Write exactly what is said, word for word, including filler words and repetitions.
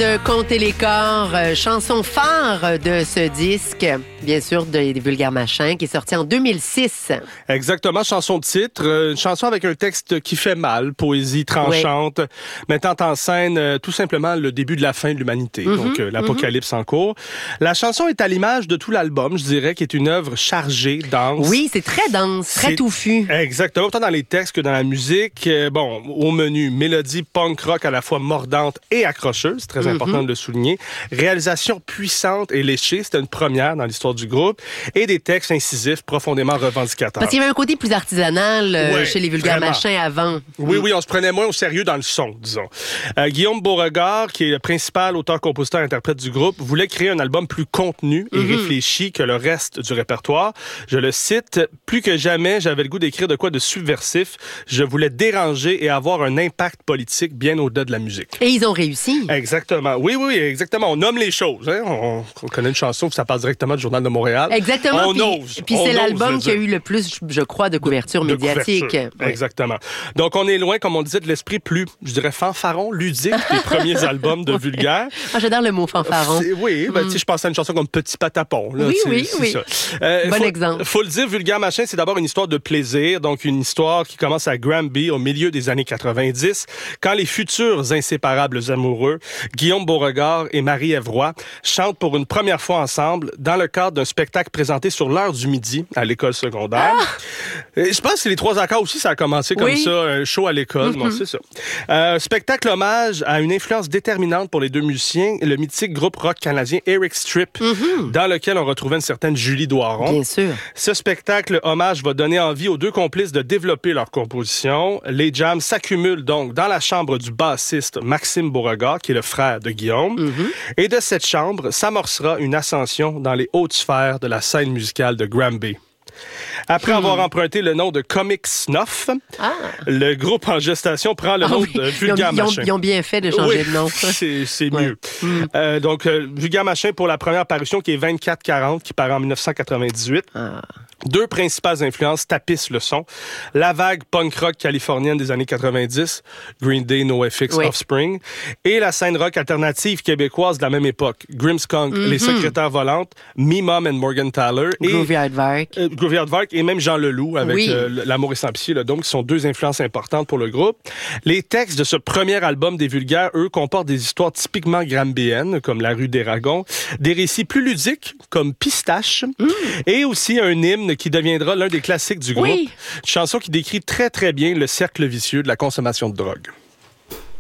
de Compter les corps, euh, chanson phare de ce disque, bien sûr, des de Vulgaires Machins, qui est sorti en deux mille six. Exactement, chanson de titre, euh, une chanson avec un texte qui fait mal, poésie tranchante, oui. mettant en scène euh, tout simplement le début de la fin de l'humanité, mm-hmm, donc euh, l'apocalypse mm-hmm. en cours. La chanson est à l'image de tout l'album, je dirais, qui est une œuvre chargée, dense. Oui, c'est très dense, très c'est... touffu. Exactement, autant dans les textes que dans la musique. Euh, bon, au menu, mélodie punk rock à la fois mordante et accrocheuse, c'est très mm-hmm. important de le souligner. Réalisation puissante et léchée, c'était une première dans l'histoire du groupe, et des textes incisifs profondément revendicateurs. Parce qu'il y avait un côté plus artisanal euh, ouais, chez les Vulgaires vraiment. Machins avant. Oui, oui, on se prenait moins au sérieux dans le son, disons. Euh, Guillaume Beauregard, qui est le principal auteur-compositeur-interprète du groupe, voulait créer un album plus contenu et mm-hmm. réfléchi que le reste du répertoire. Je le cite, « Plus que jamais, j'avais le goût d'écrire de quoi de subversif. Je voulais déranger et avoir un impact politique bien au-delà de la musique. » Et ils ont réussi. Exactement. Oui, oui, exactement. On nomme les choses. Hein? On, on connaît une chanson qui ça passe directement du Journal de Montréal. Exactement. On puis, ose. Puis on c'est ose l'album qui a eu le plus, je crois, de couverture de, médiatique. De couverture. Oui. Exactement. Donc, on est loin, comme on disait, de l'esprit plus, je dirais, fanfaron, ludique des premiers albums de Vulgaire. Ah, j'adore le mot fanfaron. C'est, oui, ben, mm. tu sais, je pense à une chanson comme Petit Patapon. Là, oui, oui, c'est oui. Ça. Euh, bon faut, exemple. Faut le dire, Vulgaire Machin, c'est d'abord une histoire de plaisir, donc une histoire qui commence à Granby au milieu des années quatre-vingt-dix, quand les futurs inséparables amoureux, Guillaume Beauregard et Marie-Ève Roy, chantent pour une première fois ensemble dans le cadre d'un spectacle présenté sur l'heure du midi à l'école secondaire. Ah! Je pense que c'est les trois accords aussi, ça a commencé comme oui. ça, un show à l'école, mm-hmm. bon, c'est ça. Euh, spectacle hommage à une influence déterminante pour les deux musiciens, le mythique groupe rock canadien Eric Strip, mm-hmm. dans lequel on retrouvait une certaine Julie Doiron. Bien sûr. Ce spectacle hommage va donner envie aux deux complices de développer leur composition. Les jams s'accumulent donc dans la chambre du bassiste Maxime Beauregard, qui est le frère de Guillaume. Mm-hmm. Et de cette chambre s'amorcera une ascension dans les hautes sphères de la scène musicale de Granby. Après hmm. avoir emprunté le nom de Comic Snuff, ah. le groupe en gestation prend le ah, nom oui. de Vulgaire Machin. Ils ont bien fait de changer oui, de nom. c'est, c'est ouais. mieux. Hmm. Euh, donc, euh, Vulgaire Machin pour la première parution qui est vingt-quatre quarante, qui paraît en dix-neuf cent quatre-vingt-dix-huit. Ah. Deux principales influences tapissent le son. La vague punk rock californienne des années quatre-vingt-dix, Green Day, NoFX, oui. Offspring, et la scène rock alternative québécoise de la même époque, Grimmskunk, mm-hmm. Les Secrétaires Volantes, Me Mom and Morgan Tyler, Groovy Aardvark, euh, Groovy Aardvark et même Jean Leloup avec oui. euh, L'amour est sans pitié, là, donc qui sont deux influences importantes pour le groupe. Les textes de ce premier album des Vulgaires, eux, comportent des histoires typiquement grambéennes, comme La rue des Ragons, des récits plus ludiques, comme Pistache, mm. et aussi un hymne qui deviendra l'un des classiques du groupe. Oui. Une chanson qui décrit très, très bien le cercle vicieux de la consommation de drogue.